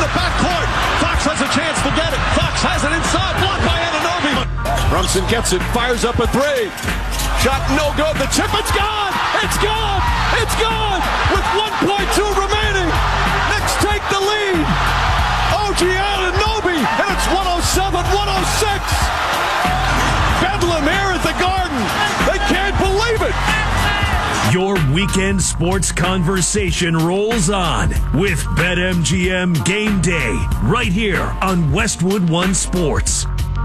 the backcourt. Fox has a chance to get it. Fox has it inside, blocked by Anunoby. Brunson gets it, fires up a three. Shot no good. The tip, it's gone. It's gone. It's gone. With 1.2 remaining. Knicks take the lead. OG Anunoby, and it's 107-106. Bedlam here at the Garden. They can't believe it. Your weekend sports conversation rolls on with BetMGM Game Day right here on Westwood One Sports.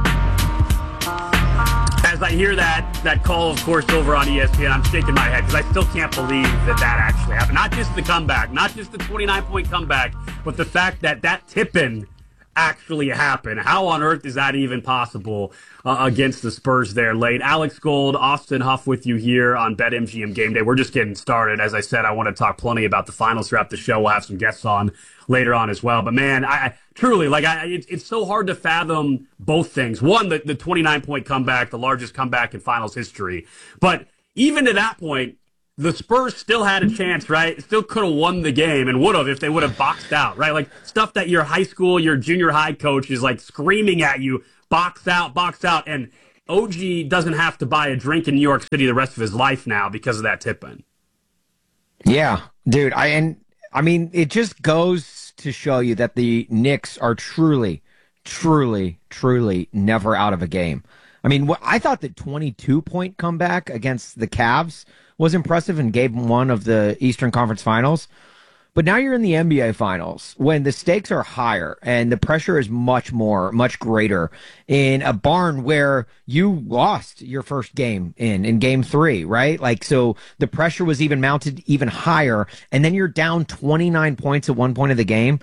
As I hear that call, of course, over on ESPN, I'm shaking my head because I still can't believe that actually happened. Not just the comeback, not just the 29-point comeback, but the fact that tip-in actually happened. How on earth is that even possible against the Spurs there late? Alex Gold, Austin Huff with you here on BetMGM Game Day. We're just getting started. As I said, I want to talk plenty about the finals throughout the show. We'll have some guests on later on as well. But, man, I truly, it's so hard to fathom both things. One, the 29-point comeback, the largest comeback in finals history. But even to that point, the Spurs still had a chance, right? Still could have won the game and would have if they would have boxed out, right? Like stuff that your high school, your junior high coach is like screaming at you, box out. And OG doesn't have to buy a drink in New York City the rest of his life now because of that tip-in. Yeah, dude. I mean, it just goes to show you that the Knicks are truly never out of a game. I mean, I thought the 22-point comeback against the Cavs was impressive in game one of the Eastern Conference Finals. But now you're in the NBA Finals when the stakes are higher and the pressure is much greater in a barn where you lost your first game in game three, right? Like, so the pressure was even mounted even higher. And then you're down 29 points at one point of the game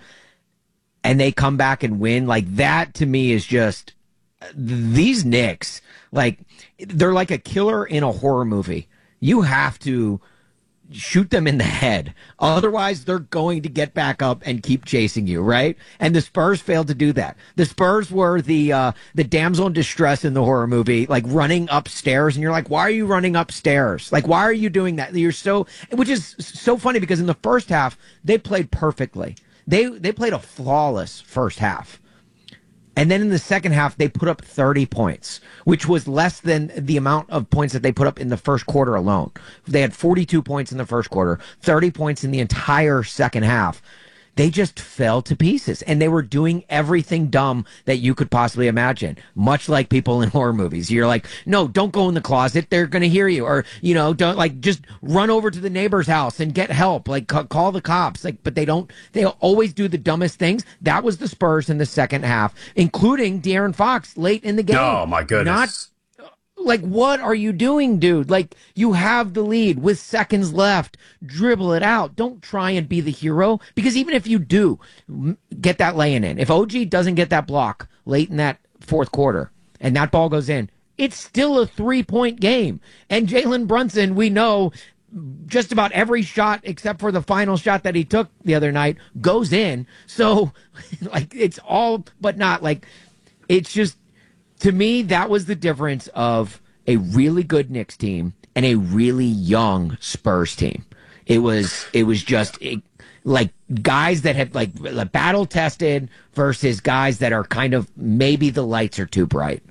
and they come back and win. Like, that to me is just, these Knicks, like, they're like a killer in a horror movie. You have to shoot them in the head. Otherwise, they're going to get back up and keep chasing you, right? And the Spurs failed to do that. The Spurs were the damsel in distress in the horror movie, like running upstairs. And you're like, why are you running upstairs? Like, why are you doing that? Which is so funny because in the first half, they played perfectly. They played a flawless first half. And then in the second half, they put up 30 points, which was less than the amount of points that they put up in the first quarter alone. They had 42 points in the first quarter, 30 points in the entire second half. They just fell to pieces, and they were doing everything dumb that you could possibly imagine, much like people in horror movies. You're like, no, don't go in the closet. They're going to hear you. Or, don't, like, just run over to the neighbor's house and get help. Like, call the cops. Like, but they always do the dumbest things. That was the Spurs in the second half, including De'Aaron Fox late in the game. Oh, my goodness. Like, what are you doing, dude? Like, you have the lead with seconds left. Dribble it out. Don't try and be the hero. Because even if you do get that laying in, if OG doesn't get that block late in that fourth quarter and that ball goes in, it's still a 3-point game. And Jalen Brunson, we know just about every shot except for the final shot that he took the other night goes in. So, like, it's all but not. Like, it's just, to me, that was the difference of a really good Knicks team and a really young Spurs team. It was just like guys that had like battle tested versus guys that are kind of, maybe the lights are too bright.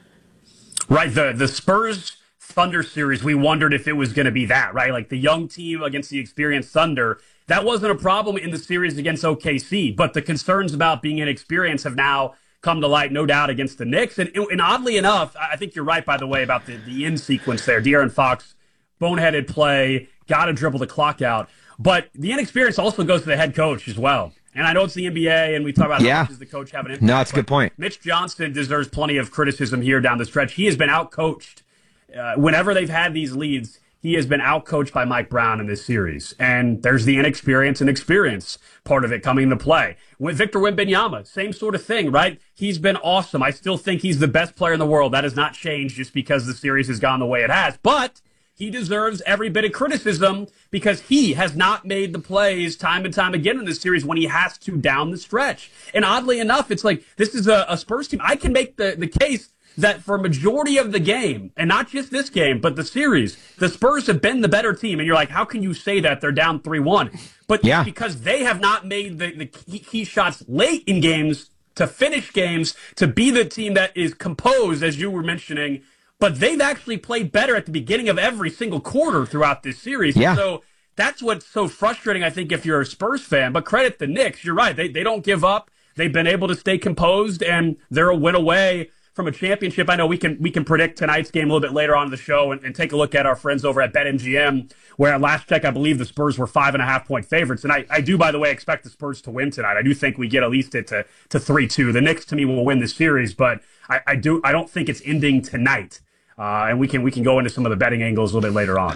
Right. The Spurs Thunder series, we wondered if it was going to be that, right? Like the young team against the experienced Thunder. That wasn't a problem in the series against OKC, but the concerns about being inexperienced have now come to light, no doubt, against the Knicks. And oddly enough, I think you're right, by the way, about the in sequence there. De'Aaron Fox, boneheaded play, got to dribble the clock out. But the inexperience also goes to the head coach as well. And I know it's the NBA, and we talk about how much does the coach have an impact. No, that's a good point. Mitch Johnson deserves plenty of criticism here down the stretch. He has been outcoached. Whenever they've had these leads, he has been outcoached by Mike Brown in this series. And there's the inexperience and experience part of it coming into play. With Victor Wembanyama, same sort of thing, right? He's been awesome. I still think he's the best player in the world. That has not changed just because the series has gone the way it has. But he deserves every bit of criticism because he has not made the plays time and time again in this series when he has to down the stretch. And oddly enough, it's like this is a Spurs team. I can make the case that for a majority of the game, and not just this game, but the series, the Spurs have been the better team. And you're like, how can you say that they're down 3-1? But yeah, because they have not made the key shots late in games to finish games, to be the team that is composed, as you were mentioning. But they've actually played better at the beginning of every single quarter throughout this series. Yeah. So that's what's so frustrating, I think, if you're a Spurs fan. But credit the Knicks. You're right. They don't give up. They've been able to stay composed, and they're a win away from a championship. I know we can predict tonight's game a little bit later on in the show and take a look at our friends over at BetMGM, where at last check, I believe the Spurs were 5.5-point favorites. And I do, by the way, expect the Spurs to win tonight. I do think we get at least it to 3-2. The Knicks, to me, will win this series, but I don't think it's ending tonight. And we can go into some of the betting angles a little bit later on.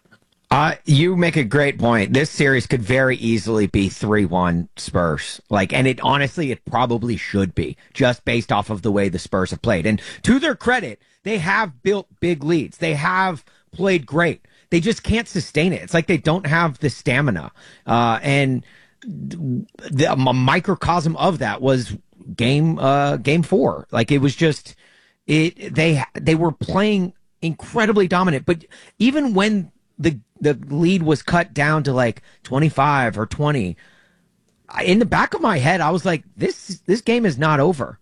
You make a great point. This series could very easily be 3-1 Spurs. And it honestly, it probably should be, just based off of the way the Spurs have played. And to their credit, they have built big leads. They have played great. They just can't sustain it. It's like they don't have the stamina. And a microcosm of that was game 4. It was just they were playing incredibly dominant. But even when the lead was cut down to 25 or 20, in the back of my head, I was like, this game is not over.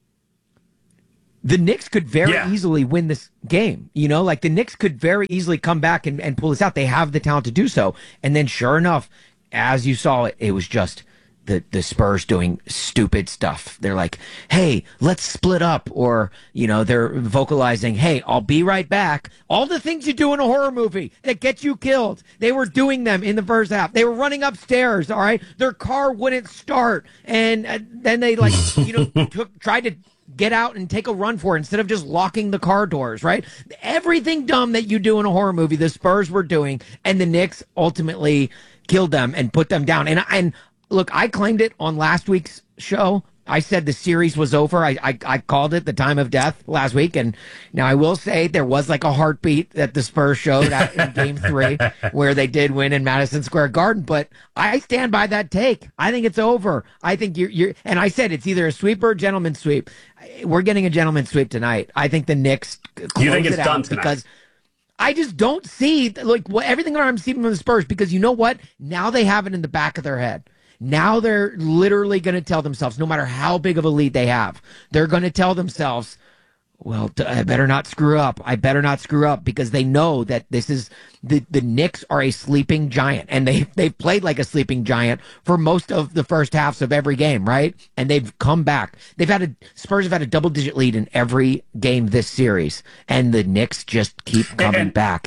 The Knicks could very easily win this game. The Knicks could very easily come back and pull this out. They have the talent to do so. And then sure enough, as you saw it was just the Spurs doing stupid stuff. They're like, hey, let's split up. Or, they're vocalizing, hey, I'll be right back. All the things you do in a horror movie that get you killed. They were doing them in the first half. They were running upstairs, all right? Their car wouldn't start. And then they tried to get out and take a run for it instead of just locking the car doors, right? Everything dumb that you do in a horror movie, the Spurs were doing, and the Knicks ultimately killed them and put them down. And look, I claimed it on last week's show. I said the series was over. I called it the time of death last week. And now I will say there was a heartbeat that the Spurs showed in game 3 where they did win in Madison Square Garden. But I stand by that take. I think it's over. I think you're and I said it's either a sweep or a gentleman's sweep. We're getting a gentleman's sweep tonight. I think the Knicks close you think it's it done out tonight? Because I just don't see everything I'm seeing from the Spurs, because you know what? Now they have it in the back of their head. Now they're literally going to tell themselves, no matter how big of a lead they have, they're going to tell themselves, well, I better not screw up. I better not screw up, because they know that this is the Knicks are a sleeping giant, and they've played like a sleeping giant for most of the first halves of every game, right? And they've come back. Spurs have had a double-digit lead in every game this series, and the Knicks just keep coming back.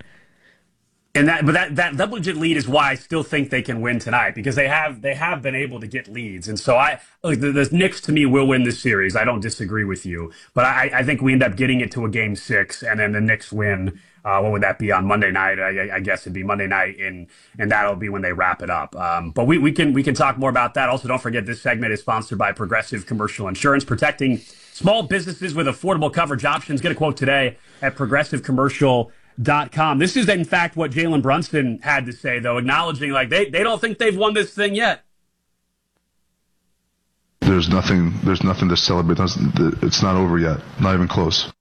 And that double-digit lead is why I still think they can win tonight, because they have been able to get leads. And so the Knicks, to me, will win this series. I don't disagree with you, but I think we end up getting it to a game 6, and then the Knicks win. What would that be on Monday night? I guess it'd be Monday night, and that'll be when they wrap it up. But we can talk more about that. Also, don't forget this segment is sponsored by Progressive Commercial Insurance, protecting small businesses with affordable coverage options. Get a quote today at progressivecommercial.com. This is, in fact, what Jalen Brunson had to say, though, acknowledging they don't think they've won this thing yet. There's nothing to celebrate. It's not over yet. Not even close.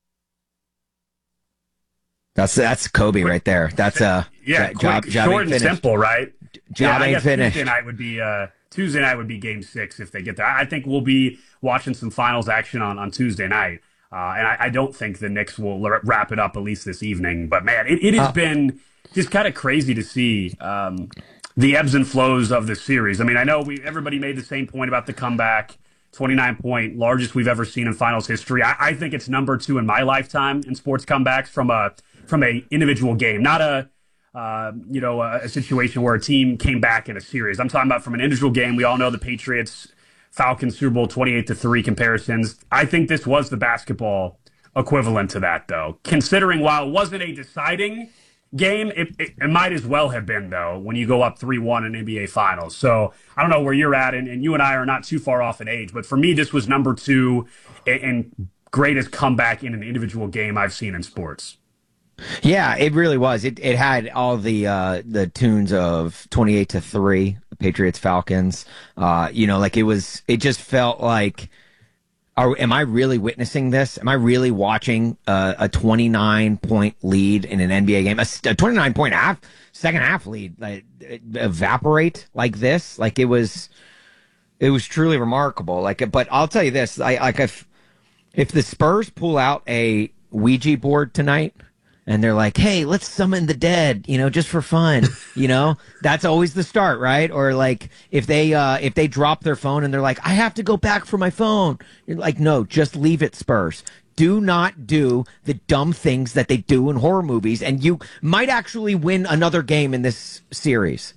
That's Kobe right there. That's quick, short and simple, right? Job ain't finished. Tuesday night would be game 6 if they get there. I think we'll be watching some finals action on Tuesday night. And I don't think the Knicks will wrap it up, at least this evening. But, man, it has been just kind of crazy to see the ebbs and flows of this series. I mean, I know everybody made the same point about the comeback, 29-point, largest we've ever seen in finals history. I think it's number 2 in my lifetime in sports comebacks from a individual game, not a situation where a team came back in a series. I'm talking about from an individual game. We all know the Patriots Falcons Super Bowl 28-3 comparisons. I think this was the basketball equivalent to that, though. Considering while it wasn't a deciding game, it might as well have been, though, when you go up 3-1 in NBA Finals. So I don't know where you're at, and you and I are not too far off in age, but for me, this was number 2 and greatest comeback in an individual game I've seen in sports. Yeah, it really was. It had all the tunes of 28-3, Patriots Falcons. It just felt like Am I really witnessing this? Am I really watching a 29-point lead in an NBA game, a 29-point second half lead evaporate like this? Like it was truly remarkable. But I'll tell you this: if the Spurs pull out a Ouija board tonight, and they're like, hey, let's summon the dead, just for fun, that's always the start, right? Or like if they drop their phone and they're like, I have to go back for my phone. You're like, no, just leave it, Spurs. Do not do the dumb things that they do in horror movies, and you might actually win another game in this series.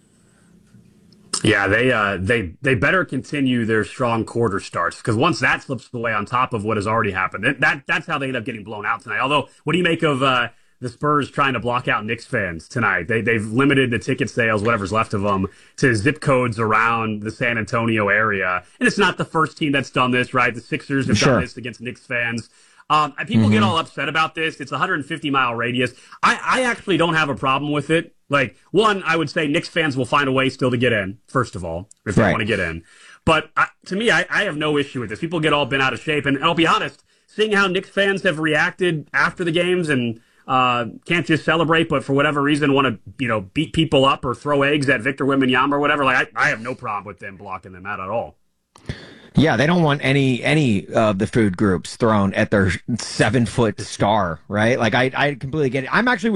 Yeah, they better continue their strong quarter starts, because once that slips away on top of what has already happened, that's how they end up getting blown out tonight. Although, what do you make of the Spurs trying to block out Knicks fans tonight? They've limited the ticket sales, whatever's left of them, to zip codes around the San Antonio area. And it's not the first team that's done this, right? The Sixers have done this against Knicks fans. People get all upset about this. It's a 150-mile radius. I actually don't have a problem with it. Like, one, I would say Knicks fans will find a way still to get in, first of all, if they want to get in. But to me, I have no issue with this. People get all bent out of shape. And I'll be honest, seeing how Knicks fans have reacted after the games and can't just celebrate, but for whatever reason want to, beat people up or throw eggs at Victor Wembanyama or whatever, like I have no problem with them blocking them out at all. Yeah, they don't want any of the food groups thrown at their 7-foot star, right? Like I completely get it. I'm actually